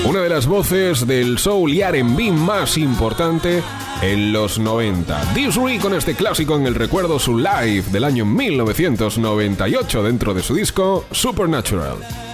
Una de las voces del soul y R&B más importante en los 90. Disney con este clásico en el recuerdo, su live del año 1998 dentro de su disco Supernatural.